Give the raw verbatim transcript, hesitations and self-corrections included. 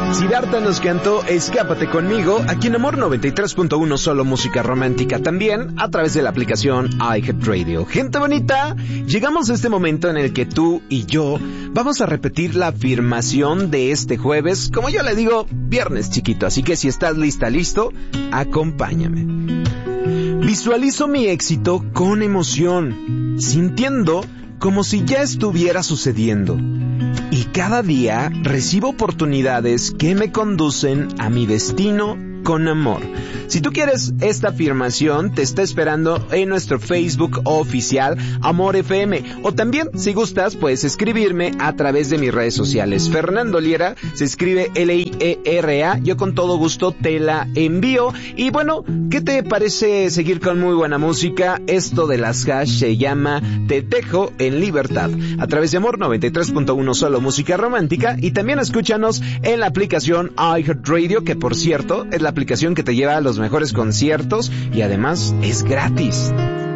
Siddhartha nos cantó Escápate conmigo, aquí en Amor noventa y tres punto uno, solo música romántica, también a través de la aplicación iHeartRadio. Gente bonita, llegamos a este momento en el que tú y yo vamos a repetir la afirmación de este jueves, como yo le digo, viernes chiquito, así que si estás lista, listo, acompáñame. Visualizo mi éxito con emoción, sintiendo como si ya estuviera sucediendo. Y cada día recibo oportunidades que me conducen a mi destino con amor. Si tú quieres esta afirmación, te está esperando en nuestro Facebook oficial Amor F M. O también, si gustas, puedes escribirme a través de mis redes sociales. Fernando Liera, se escribe L I E R A. Yo con todo gusto te la envío. Y bueno, ¿qué te parece seguir con muy buena música? Esto de las hash se llama Te dejo en libertad. A través de Amor noventa y tres punto uno, solo música romántica. Y también escúchanos en la aplicación iHeartRadio, que por cierto es la aplicación que te lleva a los mejores conciertos y además es gratis.